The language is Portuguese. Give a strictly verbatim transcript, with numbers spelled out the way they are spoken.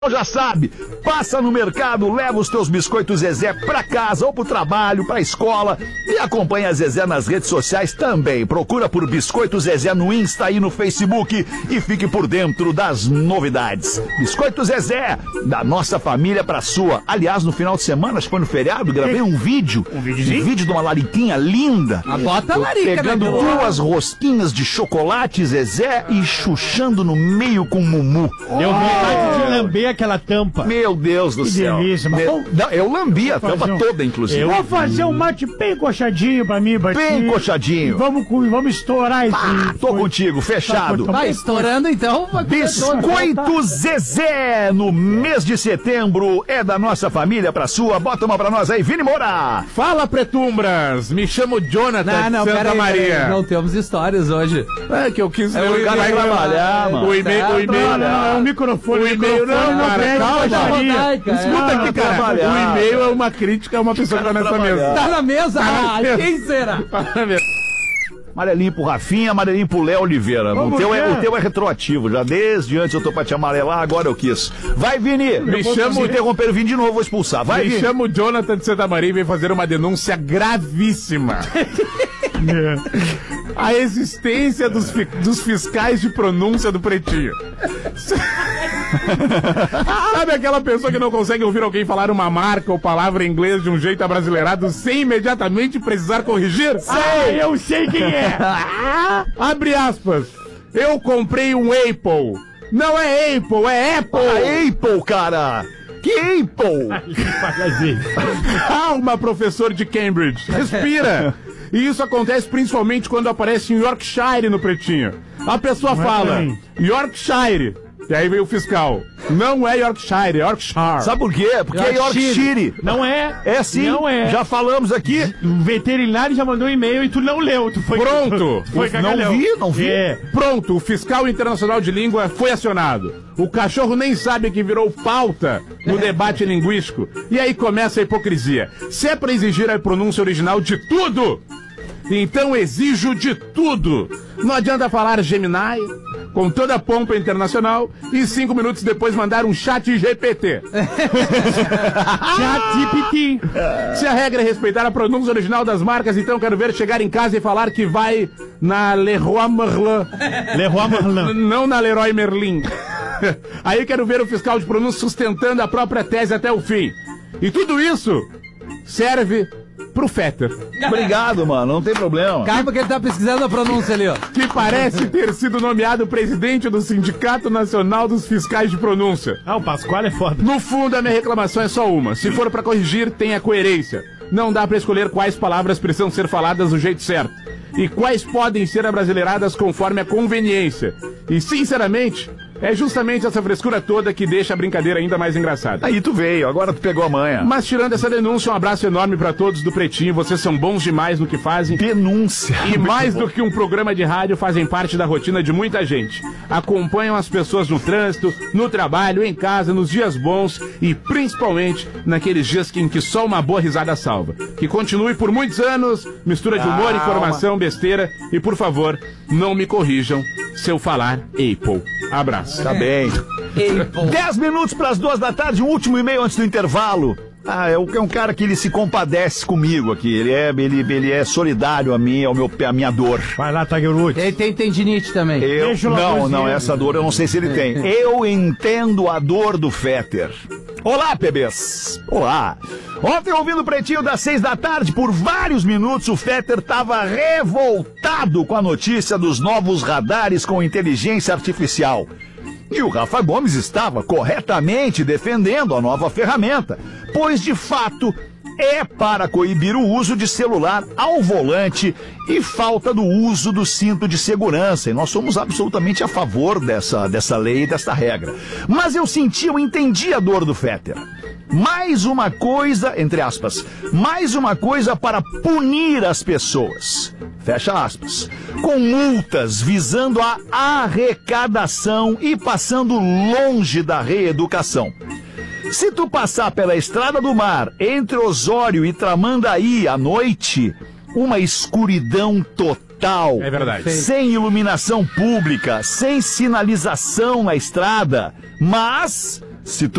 Já sabe, passa no mercado, leva os teus biscoitos Zezé pra casa ou pro trabalho, pra escola e acompanha a Zezé nas redes sociais também. Procura por Biscoito Zezé no Insta e no Facebook e fique por dentro das novidades. Biscoito Zezé, da nossa família pra sua. Aliás, no final de semana, acho que foi no feriado, gravei um vídeo. Um, um vídeo de uma lariquinha linda. A bota larica, pegando né? duas rosquinhas de chocolate Zezé e chuchando no meio com Mumu. Deu vontade de lamber aquela tampa. Meu Deus do que céu. Delícia, mas Meu, não, eu lambi a tampa um, toda, inclusive. Eu vou fazer um mate bem coxadinho pra mim, Batinho. Bem coxadinho. Vamos, vamos estourar isso. Ah, tô foi. contigo, fechado. Vai estourando então. Biscoito Zezé, no mês de setembro, é da nossa família pra sua. Bota uma pra nós aí, Vini Moura. Fala, Pretumbras. Me chamo Jonathan não, não, de Santa aí, Maria. Não temos histórias hoje. É que eu quis... É, o cara vai trabalhar, mano. O e-mail... O e-mail não, é um microfone. O e-mail não, não cara. Calma, Rodaica, escuta é. aqui, cara. O e-mail é uma crítica a uma pessoa que tá nessa mesa. Tá na mesa? Tá na Ah, mesa. quem será? Tá na mesa. Amarelinho pro Rafinha, amarelinho pro Léo Oliveira. O teu, é, o teu é retroativo. Já desde antes eu tô pra te amarelar, agora eu quis. Vai, Vini. Me chamo... Se interromper o Vini de novo, vou expulsar. Vai, Me Vini. chamo Jonathan de Santa Maria e vem fazer uma denúncia gravíssima. A existência dos, fi... dos fiscais de pronúncia do Pretinho. Sabe aquela pessoa que não consegue ouvir alguém falar uma marca ou palavra em inglês de um jeito abrasileirado sem imediatamente precisar corrigir? Ah, eu sei quem é. Abre aspas. Eu comprei um Apple. Não é Apple, é Apple. Ah, Apple, cara. Que Apple? Calma, professor de Cambridge. Respira. E isso acontece principalmente quando aparece em Yorkshire no Pretinho. A pessoa Não fala, é Yorkshire. E aí vem o fiscal. Não é Yorkshire, é Yorkshire. Sabe por quê? Porque é Yorkshire. Não é. É sim. Não é. Já falamos aqui. O veterinário já mandou um e-mail e tu não leu. Tu foi Pronto. Tu foi não cagalhão. vi, não vi. É. Pronto, o fiscal internacional de língua foi acionado. O cachorro nem sabe que virou pauta no debate linguístico. E aí começa a hipocrisia. Se é pra exigir a pronúncia original de tudo, então exijo de tudo. Não adianta falar Gemini com toda a pompa internacional e cinco minutos depois mandar um chat G P T. Chat G P T. Se a regra é respeitar a pronúncia original das marcas, então quero ver chegar em casa e falar que vai na Leroy Merlin. Leroy Merlin. Não na Leroy Merlin. Aí quero ver o fiscal de pronúncia sustentando a própria tese até o fim. E tudo isso serve pro Fetter. Obrigado, mano. Não tem problema. Calma que ele tá pesquisando a pronúncia ali, ó. Que parece ter sido nomeado presidente do Sindicato Nacional dos Fiscais de Pronúncia. Ah, o Pascoal é foda. No fundo, a minha reclamação é só uma. Se for pra corrigir, tenha coerência. Não dá pra escolher quais palavras precisam ser faladas do jeito certo. E quais podem ser abrasileiradas conforme a conveniência. E, sinceramente, é justamente essa frescura toda que deixa a brincadeira ainda mais engraçada. Aí tu veio, agora tu pegou a manha. Mas tirando essa denúncia, um abraço enorme pra todos do Pretinho. Vocês são bons demais no que fazem. Denúncia. E mais do que um programa de rádio, fazem parte da rotina de muita gente. Acompanham as pessoas no trânsito, no trabalho, em casa, nos dias bons e principalmente naqueles dias em que só uma boa risada salva. Que continue por muitos anos, mistura de humor, Calma. informação, besteira. E por favor, não me corrijam se eu falar Apple. Abraço. Tá bem. Dez minutos para as duas da tarde, um último e-mail antes do intervalo. Ah, é um cara que ele se compadece comigo aqui. Ele é, ele, ele é solidário a mim, ao meu, a minha dor. Vai lá, Tiger Woods. Ele tem tendinite também. Eu, Deixa o não, lagozinho. não, essa dor eu não sei se ele tem. Eu entendo a dor do Fetter. Olá, P Bs. Olá. Ontem, ouvindo o Pretinho das seis da tarde, por vários minutos, o Fetter tava revoltado com a notícia dos novos radares com inteligência artificial. E o Rafa Gomes estava corretamente defendendo a nova ferramenta, pois, de fato, é para coibir o uso de celular ao volante e falta do uso do cinto de segurança. E nós somos absolutamente a favor dessa, dessa lei e dessa regra. Mas eu senti, eu entendi a dor do Fetter. Mais uma coisa, entre aspas, mais uma coisa para punir as pessoas. Fecha aspas. Com multas visando a arrecadação e passando longe da reeducação. Se tu passar pela Estrada do Mar, entre Osório e Tramandaí à noite, uma escuridão total. É verdade. Sem iluminação pública, sem sinalização na estrada, mas Se tu